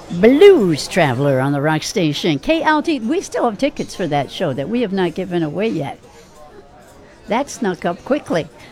Blues Traveler on the Rock Station. KLT, we still have tickets for that show that we have not given away yet. That snuck up quickly.